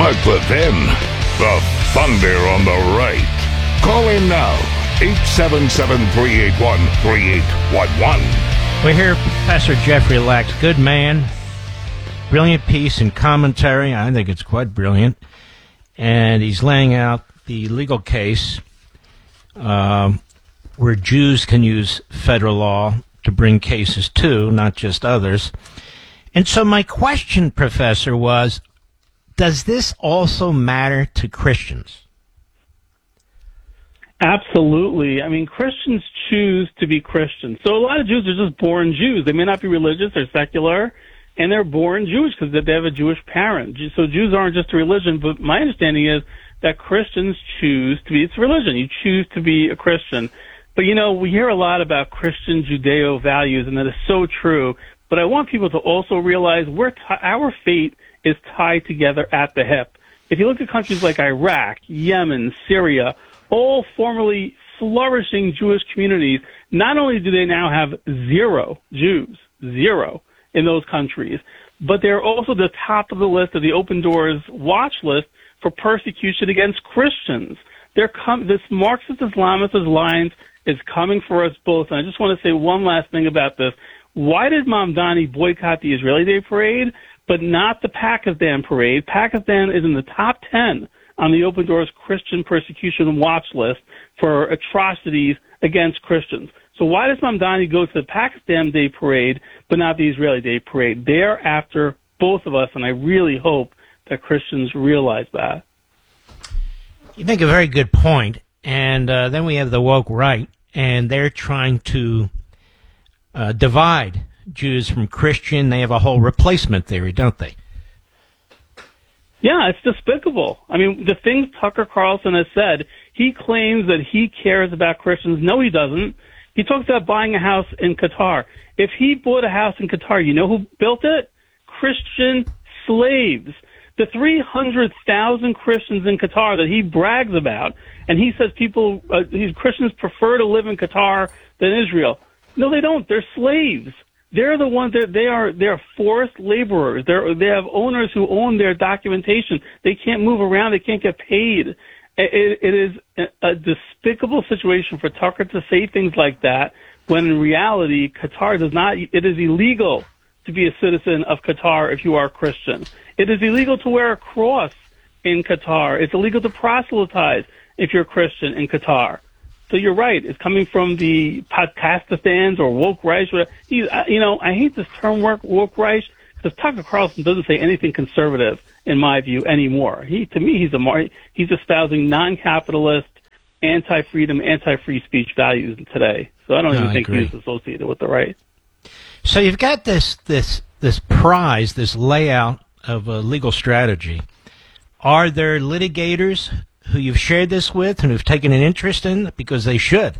Mark Levin, the Thunder on the right. Call in now, 877-381-3811. We hear Professor Jeffrey Lachs, good man, brilliant piece and commentary. I think it's quite brilliant. And he's laying out the legal case where Jews can use federal law to bring cases too, not just others. And so my question, Professor, was, does this also matter to Christians? Absolutely. I mean, Christians choose to be Christians. So a lot of Jews are just born Jews. They may not be religious, they're secular, and they're born Jewish because they have a Jewish parent. So Jews aren't just a religion, but my understanding is that Christians choose to be, it's a religion. You choose to be a Christian. But, you know, we hear a lot about Christian Judeo values, and that is so true. But I want people to also realize our fate is tied together at the hip. If you look at countries like Iraq, Yemen, Syria, all formerly flourishing Jewish communities, not only do they now have zero Jews, zero in those countries, but they're also the top of the list of the Open Doors watch list for persecution against Christians. This Marxist Islamist alliance is coming for us both. And I just want to say one last thing about this. Why did Mamdani boycott the Israeli Day Parade, but not the Pakistan Parade? Pakistan is in the top 10 on the Open Doors Christian persecution watch list for atrocities against Christians. So why does Mamdani go to the Pakistan Day Parade, but not the Israeli Day Parade? They're after both of us, and I really hope that Christians realize that. You make a very good point. And then we have the woke right, and they're trying to divide Jews from Christian. They have a whole replacement theory, don't they? Yeah, it's despicable. I mean, the things Tucker Carlson has said, he claims that he cares about Christians. No, he doesn't. He talks about buying a house in Qatar. If he bought a house in Qatar, you know who built it? Christian slaves. The 300,000 Christians in Qatar that he brags about, and he says these Christians prefer to live in Qatar than Israel. No, they don't. They're slaves. They're the ones that they're forced laborers. They have owners who own their documentation. They can't move around. They can't get paid. It is a despicable situation for Tucker to say things like that when in reality Qatar does not. It is illegal to be a citizen of Qatar if you are a Christian. It is illegal to wear a cross in Qatar. It's illegal to proselytize if you're a Christian in Qatar. So you're right. It's coming from the Podcastistans or woke Reich. I hate this term woke Reich because Tucker Carlson doesn't say anything conservative in my view anymore. To me, he's espousing non-capitalist, anti-freedom, anti-free speech values today. So I don't even think he's associated with the right. So you've got this prize, this layout of a legal strategy. Are there litigators who you've shared this with and who've taken an interest in it? Because they should.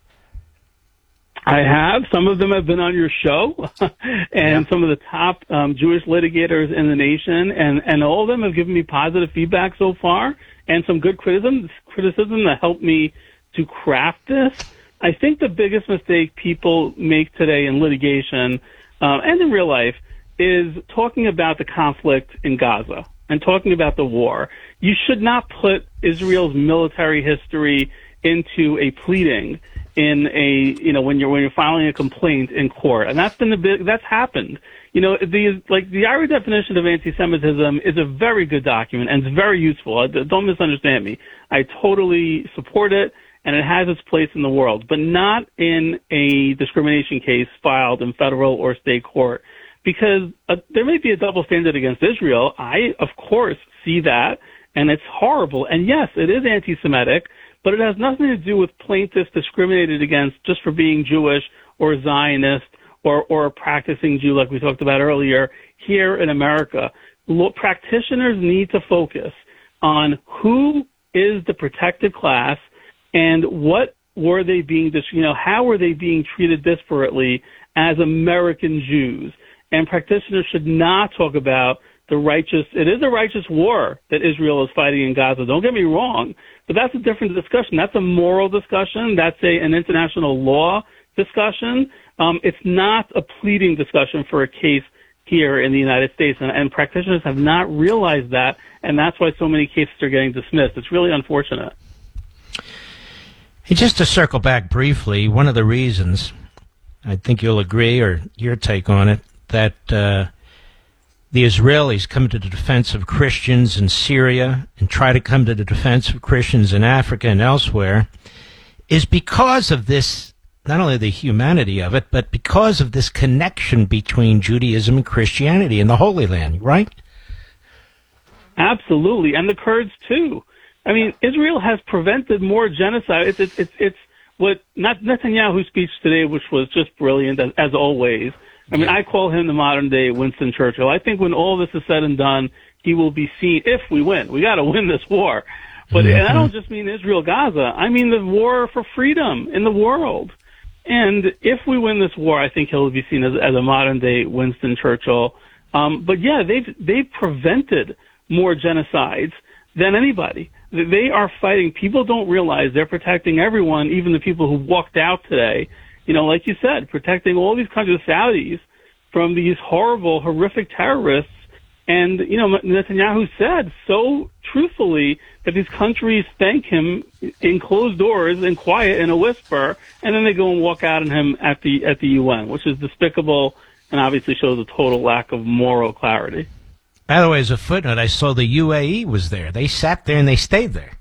I have. Some of them have been on your show, and some of the top Jewish litigators in the nation, and all of them have given me positive feedback so far, and some good criticism that helped me to craft this. I think the biggest mistake people make today in litigation and in real life is talking about the conflict in Gaza and talking about the war. You should not put Israel's military history into a pleading when you're filing a complaint in court, and that's happened. The Irish definition of anti-Semitism is a very good document and it's very useful. Don't misunderstand me. I totally support it, and it has its place in the world, but not in a discrimination case filed in federal or state court, because there may be a double standard against Israel. I, of course, see that, and it's horrible. And yes, it is anti-Semitic, but it has nothing to do with plaintiffs discriminated against just for being Jewish or Zionist or a practicing Jew like we talked about earlier here in America. Practitioners need to focus on who is the protected class and what were they being, how were they being treated disparately as American Jews. And practitioners should not talk about it is a righteous war that Israel is fighting in Gaza. Don't get me wrong, but that's a different discussion. That's a moral discussion. That's an international law discussion. It's not a pleading discussion for a case here in the United States, and practitioners have not realized that, and that's why so many cases are getting dismissed. It's really unfortunate. And just to circle back briefly, one of the reasons, I think you'll agree, or your take on it, that the Israelis come to the defense of Christians in Syria and try to come to the defense of Christians in Africa and elsewhere is because of this, not only the humanity of it, but because of this connection between Judaism and Christianity in the Holy Land, right? Absolutely, and the Kurds too. I mean, Israel has prevented more genocide. It's what not Netanyahu's speech today, which was just brilliant as always. I mean, I call him the modern day Winston Churchill. I think when all this is said and done, he will be seen, if we win. We got to win this war. But and I don't just mean Israel, Gaza. I mean the war for freedom in the world. And if we win this war, I think he'll be seen as a modern day Winston Churchill. But yeah, they've prevented more genocides than anybody. They are fighting. People don't realize they're protecting everyone, even the people who walked out today. You know, like you said, protecting all these countries, the Saudis, from these horrible, horrific terrorists. And, you know, Netanyahu said so truthfully that these countries thank him in closed doors and quiet in a whisper, and then they go and walk out on him at the UN, which is despicable and obviously shows a total lack of moral clarity. By the way, as a footnote, I saw the UAE was there. They sat there and they stayed there.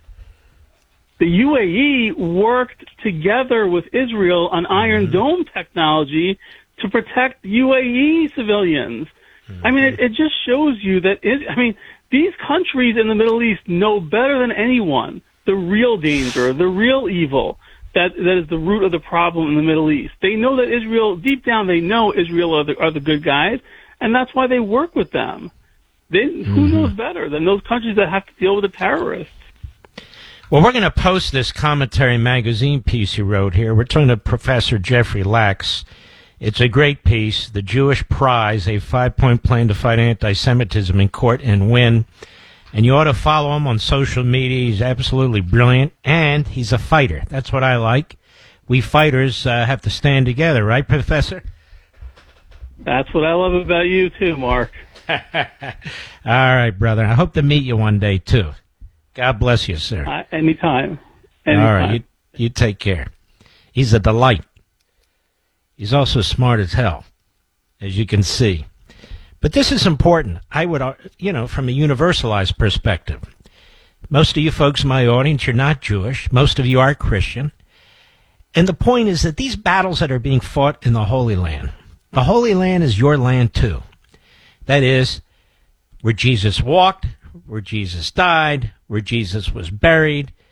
The UAE worked together with Israel on Iron Dome technology to protect UAE civilians. I mean, it just shows you that, these countries in the Middle East know better than anyone the real danger, the real evil that is the root of the problem in the Middle East. They know that Israel, deep down, they know Israel are the good guys, and that's why they work with them. Who knows better than those countries that have to deal with the terrorists? Well, we're going to post this Commentary magazine piece you wrote here. We're talking to Professor Jeffrey Lachs. It's a great piece, The Jewish Prize, a 5-point plan to fight anti-Semitism in court and win. And you ought to follow him on social media. He's absolutely brilliant, and he's a fighter. That's what I like. We fighters have to stand together, right, Professor? That's what I love about you, too, Mark. All right, brother. I hope to meet you one day, too. God bless you, sir. Anytime. All right, you take care. He's a delight. He's also smart as hell, as you can see. But this is important. I would, from a universalized perspective. Most of you folks in my audience, you're not Jewish. Most of you are Christian. And the point is that these battles that are being fought in the Holy Land, the Holy Land is your land too. That is, where Jesus walked, where Jesus died, where Jesus was buried,